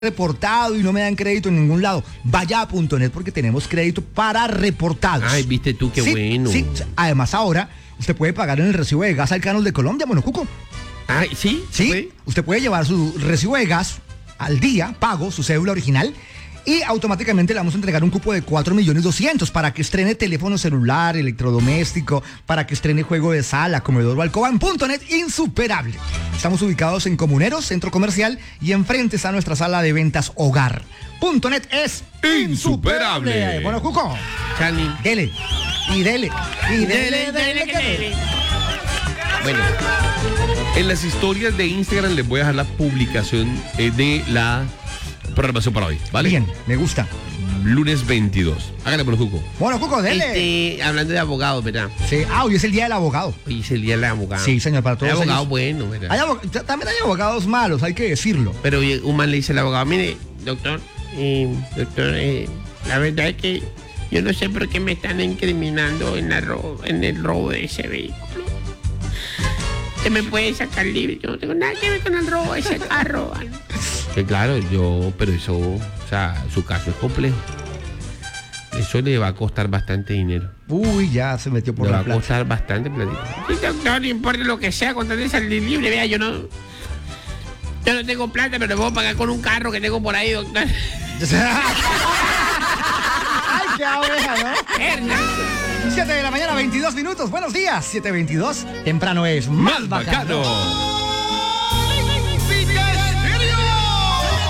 reportado y no me dan crédito en ningún lado. Vaya a .net porque tenemos crédito para reportados. Ay, viste tú, qué bueno. Sí, además ahora usted puede pagar en el recibo de gas al Canal de Colombia, Monocuco. Ay, ¿sí? Sí, usted puede llevar su recibo de gas al día, pago, su cédula original, y automáticamente le vamos a entregar un cupo de 4.200.000 para que estrene teléfono celular, electrodoméstico, para que estrene juego de sala, comedor o alcoba en .net insuperable. Estamos ubicados en Comuneros, centro comercial, y enfrente está nuestra sala de ventas hogar. .net es insuperable. Bueno, Cuco, Chani. dele, y dele, y dele, dele. Bueno, en las historias de Instagram les voy a dejar la publicación de la programación para hoy, ¿vale? Bien, me gusta. Lunes 22. Hágale por Cuco. Bueno, Cuco, dele. Hablando de abogados, ¿verdad? Sí, hoy es el día del abogado. Hoy es el día del abogado. Sí, señor, para todos. Hay abogados ellos. buenos, ¿verdad? También hay abogados malos, hay que decirlo. Pero un man le dice al abogado, mire, doctor, la verdad es que yo no sé por qué me están incriminando en el robo de ese vehículo. Usted me puede sacar libre, yo no tengo nada que ver con el robo de ese carro. Sí, claro, pero eso, o sea, su caso es complejo. Eso le va a costar bastante dinero. Uy, ya se metió por la plata. Le va a costar bastante platito. Sí, doctor, no importa lo que sea, con tal de salir libre, vea, yo no tengo plata, pero le puedo pagar con un carro que tengo por ahí, doctor. Ay, qué abeja, ¿no? 7 de la mañana, 22 minutos. Buenos días, 7:22. Temprano es más bacano.